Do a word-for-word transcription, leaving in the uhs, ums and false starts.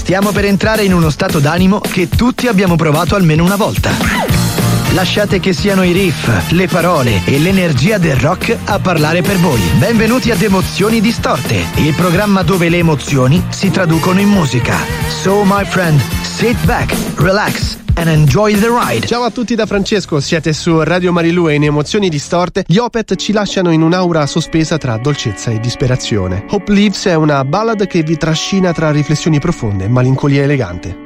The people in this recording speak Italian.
Stiamo per entrare in uno stato d'animo che tutti abbiamo provato almeno una volta. Lasciate che siano i riff, le parole e l'energia del rock a parlare per voi. Benvenuti ad Emozioni Distorte, il programma dove le emozioni si traducono in musica. So my friend, sit back, relax and enjoy the ride. Ciao a tutti da Francesco, siete su Radio Marilù e in Emozioni Distorte gli Opeth ci lasciano in un'aura sospesa tra dolcezza e disperazione. Hope Lives è una ballad che vi trascina tra riflessioni profonde e malinconia elegante.